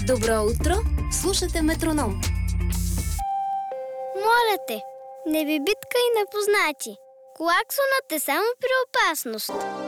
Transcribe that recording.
Добро утро! Слушате Метроном. Моля те, не ви биткай непознати. Клаксонът е само при опасност.